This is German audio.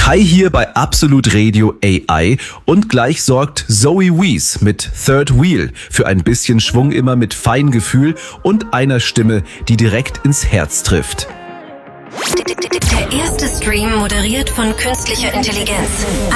Kai hier bei Absolut Radio AI und gleich sorgt Zoe Wees mit Third Wheel für ein bisschen Schwung immer mit Feingefühl und einer Stimme, die direkt ins Herz trifft. Der erste Stream moderiert von künstlicher Intelligenz.